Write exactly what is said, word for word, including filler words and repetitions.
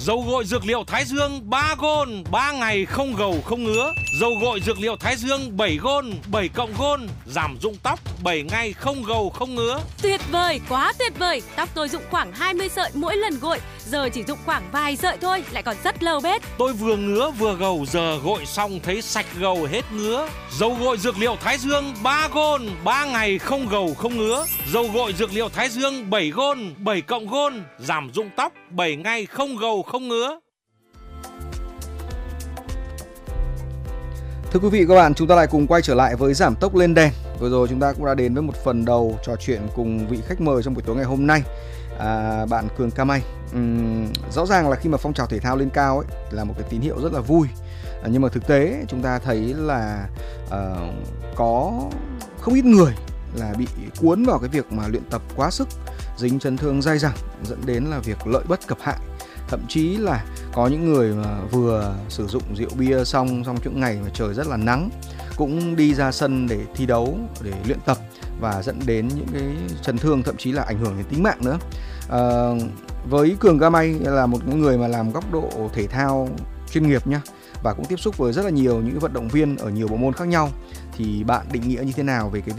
Dầu gội dược liệu Thái Dương ba gôn, ba ngày không gầu không ngứa. Dầu gội dược liệu Thái Dương bảy gôn, bảy cộng gôn, giảm rụng tóc bảy ngày không gầu không ngứa. Tuyệt vời, quá tuyệt vời. Tóc tôi rụng khoảng hai mươi sợi mỗi lần gội, giờ chỉ rụng khoảng vài sợi thôi, lại còn rất lâu bết. Tôi vừa ngứa vừa gầu, giờ gội xong thấy sạch gầu hết ngứa. Dầu gội dược liệu Thái Dương ba gôn, ba ngày không gầu không ngứa. Dầu gội dược liệu Thái Dương bảy gôn, bảy cộng gôn, giảm rụng tóc bảy ngày không gầu không ngứa. Thưa quý vị các bạn, chúng ta lại cùng quay trở lại với giảm tốc lên đèn. Vừa rồi chúng ta cũng đã đến với một phần đầu trò chuyện cùng vị khách mời trong buổi tối ngày hôm nay, à, bạn Cường Kamay. Uhm, rõ ràng là khi mà phong trào thể thao lên cao ấy là một cái tín hiệu rất là vui, à, nhưng mà thực tế chúng ta thấy là uh, có không ít người là bị cuốn vào cái việc mà luyện tập quá sức, dính chấn thương dai dẳng, dẫn đến là việc lợi bất cập hại. Thậm chí là có những người mà vừa sử dụng rượu bia xong trong những ngày mà trời rất là nắng cũng đi ra sân để thi đấu, để luyện tập và dẫn đến những cái chấn thương, thậm chí là ảnh hưởng đến tính mạng nữa. À, với Cường Kamay là một người mà làm góc độ thể thao chuyên nghiệp nhá, và cũng tiếp xúc với rất là nhiều những vận động viên ở nhiều bộ môn khác nhau, thì bạn định nghĩa như thế nào về cái